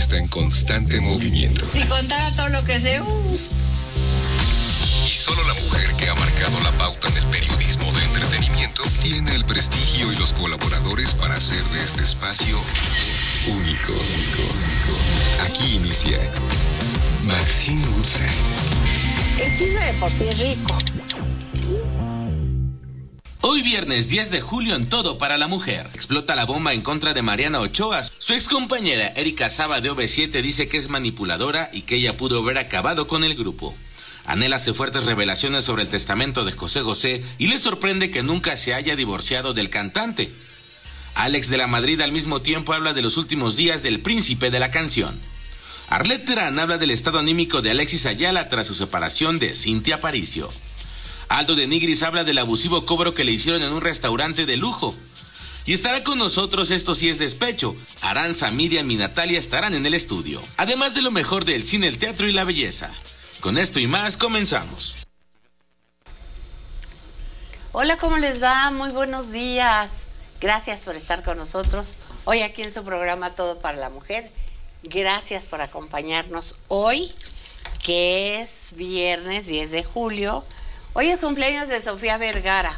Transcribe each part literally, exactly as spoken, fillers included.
está en constante movimiento. Si contara todo lo que sé... Uh. Y solo la mujer que ha marcado la pauta en el periodismo de entretenimiento tiene el prestigio y los colaboradores para hacer de este espacio único. Aquí inicia Maxine Woodside. El chisme de por sí es rico. Hoy viernes diez de julio en Todo para la Mujer. Explota la bomba en contra de Mariana Ochoa. Su excompañera Erika Saba de O V siete dice que es manipuladora y que ella pudo haber acabado con el grupo. Anhela hace fuertes revelaciones sobre el testamento de José José y le sorprende que nunca se haya divorciado del cantante. Alex de la Madrid al mismo tiempo habla de los últimos días del príncipe de la canción. Arlette Terán habla del estado anímico de Alexis Ayala tras su separación de Cintia Aparicio. Aldo de Nigris habla del abusivo cobro que le hicieron en un restaurante de lujo. Y estará con nosotros Esto sí es despecho. Aranza, Miriam y Natalia estarán en el estudio. Además de lo mejor del cine, el teatro y la belleza. Con esto y más, comenzamos. Hola, ¿cómo les va? Muy buenos días. Gracias por estar con nosotros hoy aquí en su programa Todo para la Mujer. Gracias por acompañarnos hoy, que es viernes diez de julio. Hoy es cumpleaños de Sofía Vergara.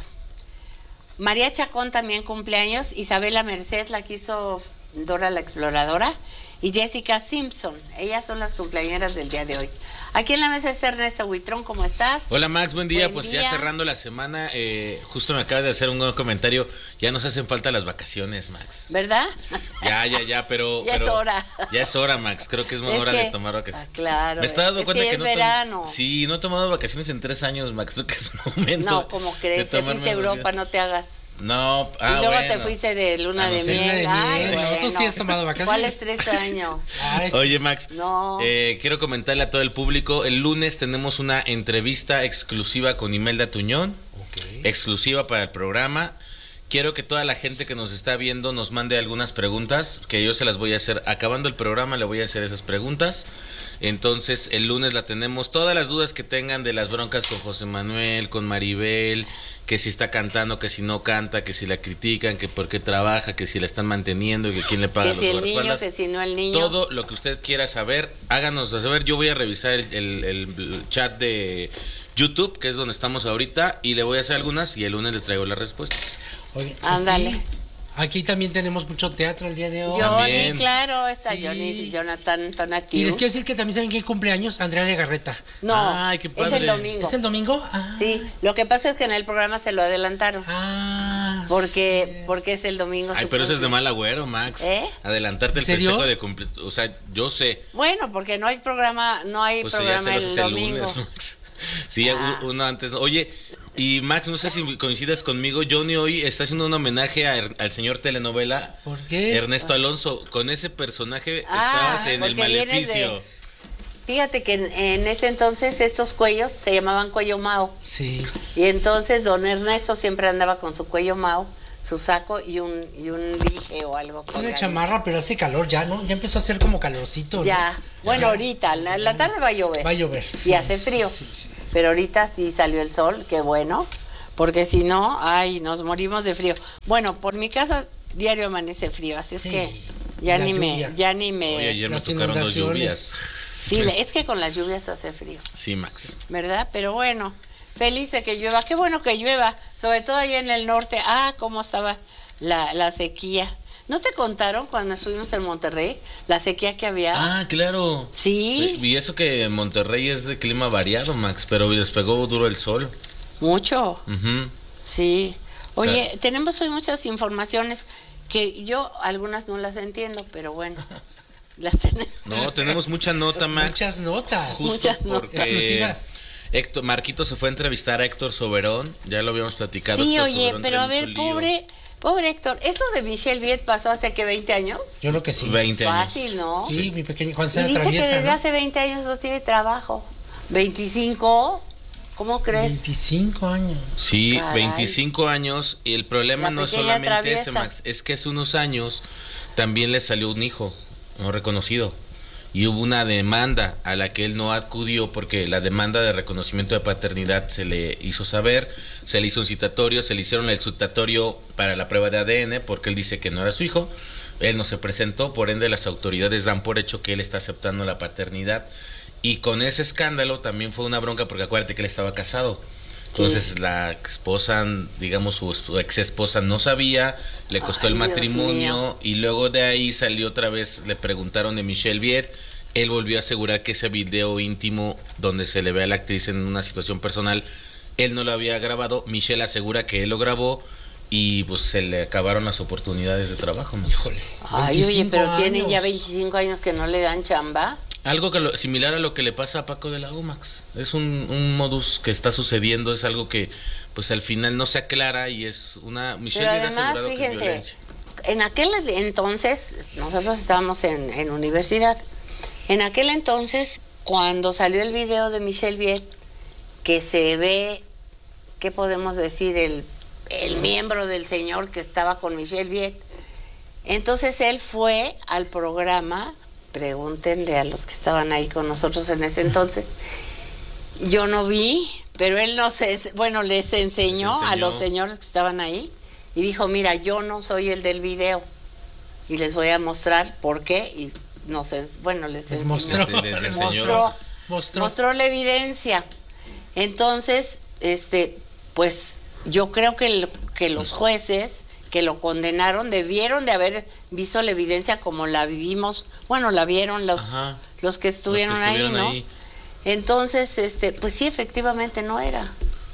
María Chacón también cumpleaños. Isabela Merced, la que hizo Dora la Exploradora. Y Jessica Simpson. Ellas son las cumpleañeras del día de hoy. Aquí en la mesa está Ernesto Huitrón, ¿cómo estás? Hola Max, buen día. Buen pues día. Ya cerrando la semana, eh, justo me acabas de hacer un nuevo comentario. Ya nos hacen falta las vacaciones, Max. ¿Verdad? Ya, ya, ya, pero... Ya pero, es hora. Ya es hora, Max. Creo que es más Es hora que, de tomar vacaciones. Ah, claro. Me estaba dando es cuenta que, que es no... verano. Tom... Sí, no he tomado vacaciones en tres años, Max. Creo que es momento. No, como crees, te fuiste a Europa, no te hagas... No, ah, y luego bueno. te fuiste de luna Ah, no de sé. miel. Luna de Ay, miel. bueno. Tú sí has tomado vacaciones. ¿Cuáles tres años? Ay, sí. Oye, Max, No. eh, quiero comentarle a todo el público, el lunes tenemos una entrevista exclusiva con Imelda Tuñón, Okay. exclusiva para el programa. Quiero que toda la gente que nos está viendo nos mande algunas preguntas, que yo se las voy a hacer. Acabando el programa le voy a hacer esas preguntas. Entonces el lunes la tenemos. Todas las dudas que tengan de las broncas con José Manuel, con Maribel, que si está cantando, que si no canta, que si la critican, que por qué trabaja, que si la están manteniendo y que quién le paga Que los si el niño, guardaespaldas. que si no el niño. Todo lo que usted quiera saber, háganos saber. Yo voy a revisar el, el, el chat de YouTube, que es donde estamos ahorita, y le voy a hacer algunas y el lunes les traigo las respuestas. Oye, Ándale. sí. Aquí también tenemos mucho teatro el día de hoy. Johnny, También. claro, está Sí. Johnny, Jonathan Tonatiu. Y les quiero decir que también saben quién cumpleaños, Andrea Legarreta. No, Ay, qué es padre. el domingo. ¿Es el domingo? Ah. Sí, lo que pasa es que en el programa se lo adelantaron. Ah. Porque, sí. porque es el domingo. Ay, su pero eso es de cumple. mal agüero, Max. ¿Eh? Adelantarte el ¿En serio? festejo de cumpleaños. O sea, yo sé. Bueno, porque no hay programa, no hay Pues ya programa se los el hace el domingo. lunes, Max. Sí, Ah. uno antes. Oye, y Max, no sé si coincidas conmigo. Johnny hoy está haciendo un homenaje a Er- al señor telenovela ¿Por qué? Ernesto Alonso. Con ese personaje Ah, estabas en el porque vienes maleficio. de- Fíjate que en, en ese entonces estos cuellos se llamaban cuello mao. Sí. Y entonces don Ernesto siempre andaba con su cuello mao, su saco y un, y un dije o algo. Una colgadito. chamarra, pero hace calor ya, ¿no? Ya empezó a hacer como calorcito, ¿no? Ya, bueno, ahorita, en la, en la tarde va a llover. Va a llover. Y sí, hace frío. Sí, sí, sí. Pero ahorita sí salió el sol, qué bueno. Porque si no, ay, nos morimos de frío. Bueno, por mi casa diario amanece frío, así es Sí, que ya la ni lluvia. me, ya ni me. Oye, ayer me Las tocaron dos inundaciones. lluvias. Sí, le- es que con las lluvias hace frío, Sí, Max. ¿verdad? Pero bueno, feliz de que llueva. Qué bueno que llueva, sobre todo allá en el norte. Ah, cómo estaba la, la sequía. ¿No te contaron cuando estuvimos en Monterrey la sequía que había? Ah, claro. Sí. Y eso que Monterrey es de clima variado, Max, pero les pegó duro el sol. Mucho. Ujú. Sí. Oye, Ah. tenemos hoy muchas informaciones que yo algunas no las entiendo, pero bueno, las tenemos. No, tenemos mucha nota, Max. Muchas notas. Justo Muchas notas. porque Exclusivas. Héctor, Marquito se fue a entrevistar a Héctor Soberón, ya lo habíamos platicado. Sí, Héctor oye, Soberón pero trae a ver, mucho lío. pobre, pobre Héctor, ¿esto de Michelle Viet pasó hace que veinte años? Yo creo que sí. veinte años. Fácil, ¿no? Sí, mi pequeño. Cuando Y se dice que atraviesa, desde ¿no? hace veinte años no tiene trabajo. ¿veinticinco? ¿Cómo crees? veinticinco años. Sí, Caray. veinticinco años, y el problema La no es pequeña solamente traviesa. ese, Max, es que hace unos años también le salió un hijo no reconocido. Y hubo una demanda a la que él no acudió porque la demanda de reconocimiento de paternidad se le hizo saber, se le hizo un citatorio, se le hicieron el citatorio para la prueba de A D N porque él dice que no era su hijo. él no se presentó, por ende las autoridades dan por hecho que él está aceptando la paternidad. Y con ese escándalo también fue una bronca, porque acuérdate que él estaba casado. Entonces sí. La esposa, digamos su, su ex esposa no sabía, le costó Ay, el matrimonio y luego de ahí salió otra vez, le preguntaron de Michelle Viet, él volvió a asegurar que ese video íntimo donde se le ve a la actriz en una situación personal, él no lo había grabado, Michelle asegura que él lo grabó y pues se le acabaron las oportunidades de trabajo, ¿no? Híjole. Ay, oye, pero tiene ya veinticinco años que no le dan chamba. Algo que lo, similar a lo que le pasa a Paco de la Omax. Es un, un modus que está sucediendo, es algo que pues al final no se aclara y es una... Michelle Pero además, fíjense, en aquel entonces, nosotros estábamos en, en universidad, en aquel entonces, cuando salió el video de Michelle Viet, que se ve, ¿qué podemos decir? El, el miembro del señor que estaba con Michelle Viet, entonces él fue al programa... Pregúntenle a los que estaban ahí con nosotros en ese entonces. Yo no vi, pero él nos, bueno, les enseñó, les enseñó a los señores que estaban ahí y dijo, mira, yo no soy el del video y les voy a mostrar por qué y no sé, bueno, les, les enseñó. Mostró. Les, les mostró, mostró. mostró la evidencia. Entonces, este, pues yo creo que, el, que los jueces que lo condenaron debieron de haber visto la evidencia como la vivimos, bueno, la vieron los, los que estuvieron, los que estuvieron ahí, ¿no? Ahí. Entonces, este, pues sí, efectivamente no era,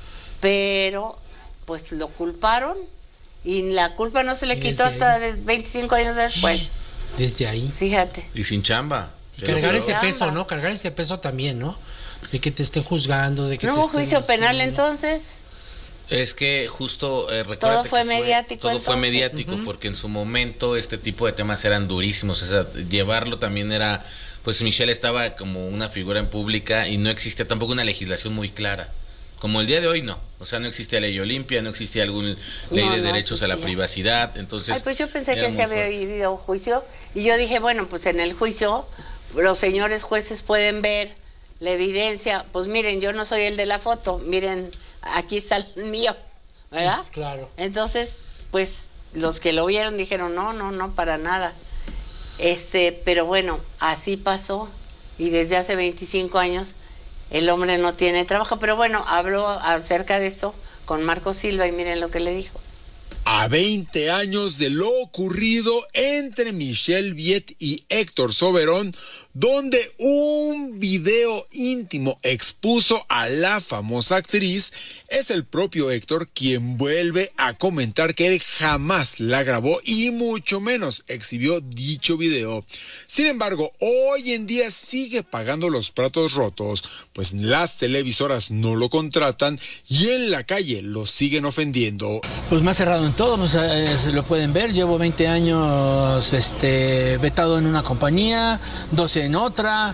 pero pues lo culparon y la culpa no se le quitó desde hasta ahí. veinticinco años después. Desde ahí. Fíjate. Y sin chamba. Y cargar ese chamba. peso, ¿no? Cargar ese peso también, ¿no? De que te estén juzgando, de que ¿No te hubo estén juicio haciendo... penal entonces? Es que justo eh, todo fue mediático. Todo entonces. fue mediático uh-huh. porque en su momento este tipo de temas eran durísimos. O sea, llevarlo también era, pues Michelle estaba como una figura en pública y no existía tampoco una legislación muy clara. Como el día de hoy no, o sea, no existía ley Olimpia, no existía alguna ley no, de no derechos existía. A la privacidad, entonces... Ay, pues yo pensé que se había habido juicio y yo dije, bueno, pues en el juicio los señores jueces pueden ver la evidencia, pues miren, yo no soy el de la foto, miren, aquí está el mío, ¿verdad? Claro. Entonces, pues los que lo vieron dijeron, no, no, no, para nada. Este, pero bueno, así pasó y desde hace veinticinco años el hombre no tiene trabajo, pero bueno, habló acerca de esto con Marco Silva y miren lo que le dijo. A veinte años de lo ocurrido entre Michelle Viet y Héctor Soberón, donde un video íntimo expuso a la famosa actriz, es el propio Héctor quien vuelve a comentar que él jamás la grabó y mucho menos exhibió dicho video. Sin embargo, hoy en día sigue pagando los platos rotos, pues las televisoras no lo contratan y en la calle lo siguen ofendiendo. Pues me ha cerrado en todo, pues, eh, se lo pueden ver, llevo veinte años este, vetado en una compañía, doce en otra,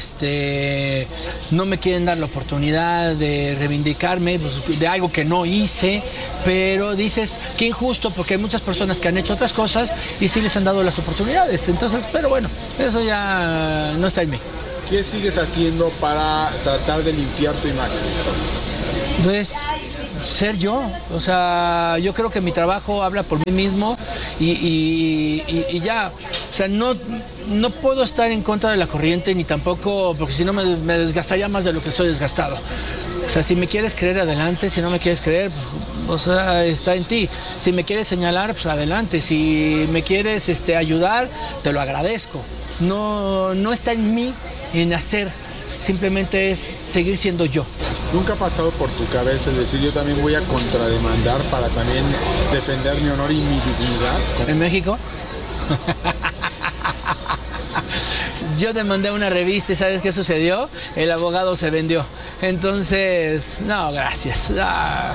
este, no me quieren dar la oportunidad de reivindicarme pues, de algo que no hice, pero dices, qué injusto, porque hay muchas personas que han hecho otras cosas y sí les han dado las oportunidades, entonces, pero bueno, eso ya no está en mí. ¿Qué sigues haciendo para tratar de limpiar tu imagen? Pues ser yo, o sea, yo creo que mi trabajo habla por mí mismo y, y, y, y ya, o sea, no, no puedo estar en contra de la corriente ni tampoco, porque si no me, me desgastaría más de lo que estoy desgastado. O sea, si me quieres creer, adelante, si no me quieres creer, pues, o sea, está en ti. Si me quieres señalar, pues adelante, si me quieres este, ayudar, te lo agradezco. No, no está en mí en hacer. Simplemente es seguir siendo yo. ¿Nunca ha pasado por tu cabeza el decir yo también voy a contrademandar para también defender mi honor y mi dignidad? ¿En México? Yo demandé una revista y ¿sabes qué sucedió? El abogado se vendió. Entonces, no, gracias. Ah,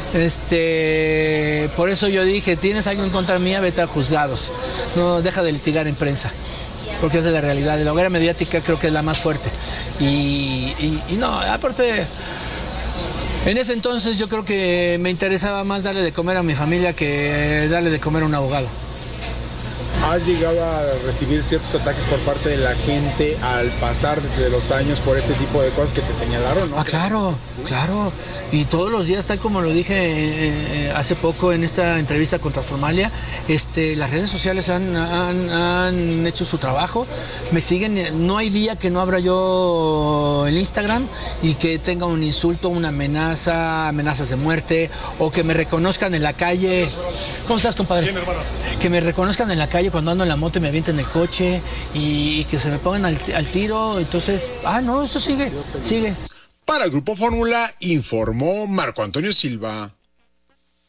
este, por eso yo dije, ¿tienes algo en contra mía? Vete a juzgados. No, deja de litigar en prensa. Porque es de la realidad, de la hoguera mediática creo que es la más fuerte. Y, y, y no, aparte, en ese entonces yo creo que me interesaba más darle de comer a mi familia que darle de comer a un abogado. ¿Has llegado a recibir ciertos ataques por parte de la gente al pasar de los años por este tipo de cosas que te señalaron, no? Ah, claro, ¿sí? Claro. Y todos los días, tal como lo dije eh, hace poco en esta entrevista con Transformalia, este, las redes sociales han, han, han hecho su trabajo. Me siguen, no hay día que no abra yo el Instagram y que tenga un insulto, una amenaza, amenazas de muerte, o que me reconozcan en la calle. ¿Cómo estás, compadre? Bien, hermano. Que me reconozcan en la calle cuando ando en la moto y me avienten el coche y, y que se me pongan al, al tiro. Entonces, ah, no, eso sigue, sigue. Para el Grupo Fórmula informó Marco Antonio Silva.